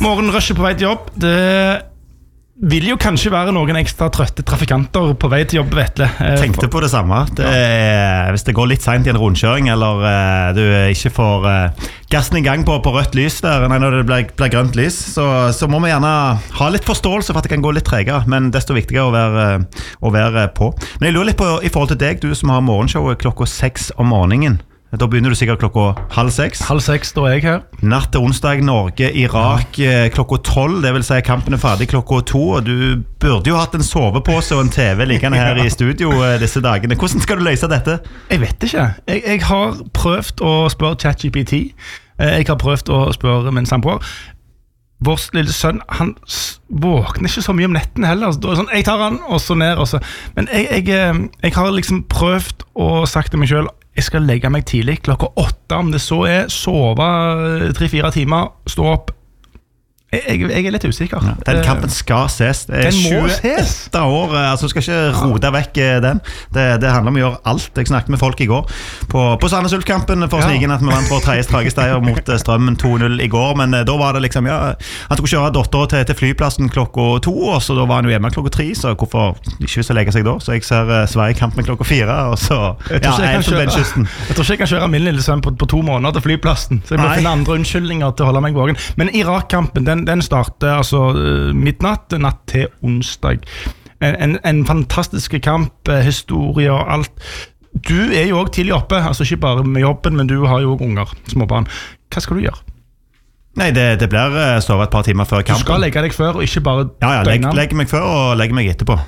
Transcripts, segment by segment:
Morgenrushet på vei til jobb. Det vil jo kanskje være noen ekstra trøtte trafikanter på vei til jobb, Vetle. Tenkte på det samme. Hvis det går litt sent i en rundkjøring, eller du ikke får gassen i gang på rødt lys der, når det blir grønt lys, så må vi gjerne ha litt forståelse for at det kan gå litt tregere, men desto viktigere å være på. Men jeg lurer litt på, i forhold til deg, du som har morgenshowet klokka 6 om morgenen. Da begynner du sikkert klokka 5:30. 5:30 står jeg her. Natt til onsdag, Norge, Irak klokka 12, det vil si kampen ferdig klokka 2, og du burde jo hatt en sovepose og en TV liggende her i studio disse dagene. Hvordan skal du løse dette? Jeg vet ikke. Jeg har prøvd å spørre ChatGPT. Jeg har prøvd å spørre min samboer. Vår lille sønn, han våkner ikke så mye om netten heller. Da sånn, jeg tar han, og så ned, og så. Men jeg har liksom prøvd å sagt til meg selv, jeg skal legge meg tidlig, klokka 8, om det så sove 3-4 timer, stå opp. Jeg litt usikker. Ja, den kampen skal ses. Den må ses. 28 år, altså skal ikke rote vekk den. Det handler om å gjøre alt. Jeg snakket med folk i går på Sandnes Ulf-kampen for Snigen, at vi vant vår 3. Tragesteier mot Strømmen 2-0 i går, men da var det liksom, han skulle kjøre datteren til flyplassen klokka 2, og så da var han jo hjemme klokka 3, så hvorfor ikke så legge seg da? Så jeg ser Sverige-kampen klokka 4, og så jeg tror ikke jeg kan kjøre min lille sønn på 2 måneder til flyplassen, så jeg må finne andre unnskyldninger til å holde meg vågen. Men Irak-kampen, den starter altså midnatt, natt til onsdag. En fantastisk kamp, historie og alt. Du jo også tidlig oppe, altså ikke bare med jobben, men du har jo også unger, småbarn. Hva skal du gjøre? Nei, det blir sove et par timer før kampen. Du skal legge deg før, og ikke bare legge meg før og legge meg etterpå.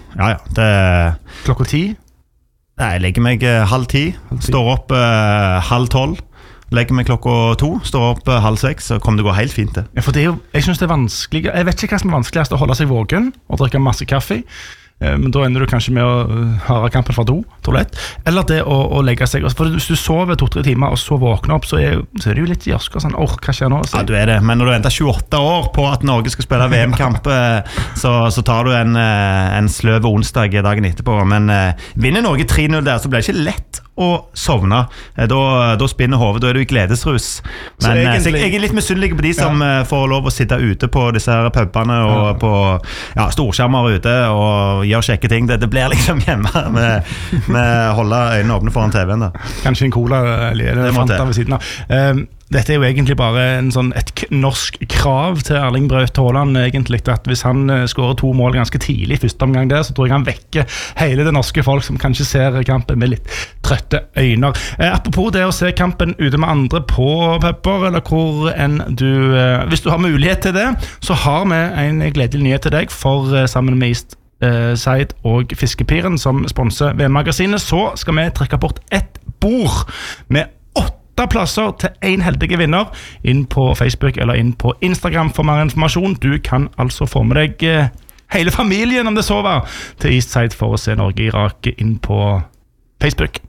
Klokka 10? Nei, jeg legger meg 9:30, står opp 11:30. Legger meg klokka 2, står opp 5:30, så kommer det gå helt fint det. Ja, for jeg synes det vanskelig. Jeg vet ikke hva som vanskeligst, å holde seg vågen og drikke masse kaffe, men da ender du kanskje med å høre kampen fra 2, toalett, eller det å legge seg. For hvis du sover 2-3 timer og så våkner opp, så det jo litt jørsk og sånn, hva skjer nå? Ja, du det, men når du venter 28 år på at Norge skal spille VM-kamp, så tar du en sløv onsdag dagen etterpå, men vinner Norge 3-0 der, så blir det ikke lett å sovne. Da spinner hovedet, da du i gledesrus. Men jeg litt misunnelig på de som får lov å sitte ute på disse her pubene og på storskjermer ute og gjør kjekke ting. Det blir liksom hjemme med holde øynene åpne foran TV-en da. Kanskje en cola eller Fanta ved siden av. Dette jo egentlig bare et norsk krav til Erling Braut Haaland, egentlig, at hvis han skårer 2 mål ganske tidlig i første omgang der, så tror jeg han vekker hele det norske folk som kanskje ser kampen med litt trøtte øyne. Apropos det å se kampen ute med andre på pubber, eller hvor enn hvis du har mulighet til det, så har vi en gledelig nyhet til deg, for sammen med Eastside og Fiskepiren som sponser VM-magasinet, så skal vi trekke bort et bord med 8 plasser til en heldige vinner inn på Facebook eller inn på Instagram for mer informasjon. Du kan altså få med deg hele familien, om det så var, til Eastside for å se Norge-Irak inn på Facebook.